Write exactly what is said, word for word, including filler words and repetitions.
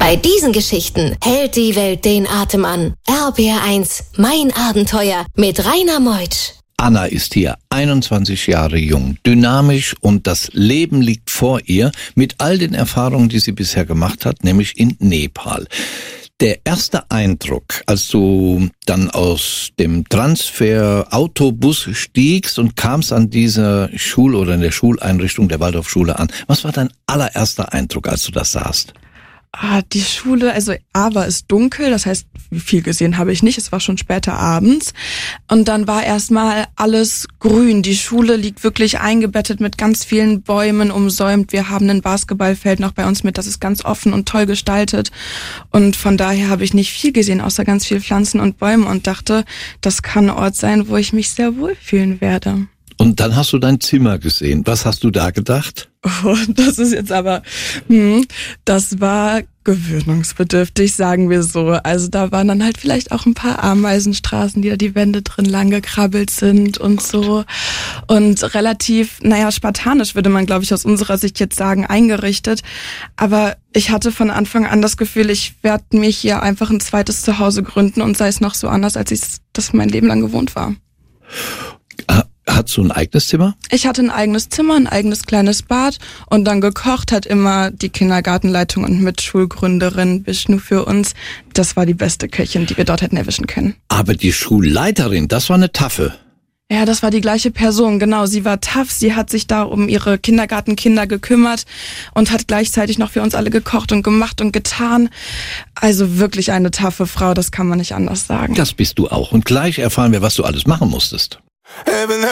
Bei diesen Geschichten hält die Welt den Atem an. R B R eins, mein Abenteuer mit Rainer Meutsch. Anna ist hier, einundzwanzig Jahre jung, dynamisch und das Leben liegt vor ihr mit all den Erfahrungen, die sie bisher gemacht hat, nämlich in Nepal. Der erste Eindruck, als du dann aus dem Transfer-Autobus stiegst und kamst an dieser Schule oder in der Schuleinrichtung der Waldorfschule an, was war dein allererster Eindruck, als du das sahst? Ah, die Schule, also A war es dunkel, das heißt, viel gesehen habe ich nicht, es war schon später abends. Und dann war erstmal alles grün. Die Schule liegt wirklich eingebettet mit ganz vielen Bäumen umsäumt. Wir haben ein Basketballfeld noch bei uns mit, das ist ganz offen und toll gestaltet. Und von daher habe ich nicht viel gesehen, außer ganz viel Pflanzen und Bäume und dachte, das kann ein Ort sein, wo ich mich sehr wohlfühlen werde. Und dann hast du dein Zimmer gesehen. Was hast du da gedacht? Oh, das ist jetzt aber, hm, das war gewöhnungsbedürftig, sagen wir so. Also da waren dann halt vielleicht auch ein paar Ameisenstraßen, die da die Wände drin lang gekrabbelt sind und so. Und relativ, naja, spartanisch würde man, glaube ich, aus unserer Sicht jetzt sagen, eingerichtet. Aber ich hatte von Anfang an das Gefühl, ich werde mir hier einfach ein zweites Zuhause gründen und sei es noch so anders, als ich das mein Leben lang gewohnt war. Hattest du ein eigenes Zimmer? Ich hatte ein eigenes Zimmer, ein eigenes kleines Bad und dann gekocht hat immer die Kindergartenleitung und Mitschulgründerin Vishnu für uns. Das war die beste Köchin, die wir dort hätten erwischen können. Aber die Schulleiterin, das war eine Taffe. Ja, das war die gleiche Person, genau. Sie war tough, sie hat sich da um ihre Kindergartenkinder gekümmert und hat gleichzeitig noch für uns alle gekocht und gemacht und getan. Also wirklich eine taffe Frau, das kann man nicht anders sagen. Das bist du auch. Und gleich erfahren wir, was du alles machen musstest.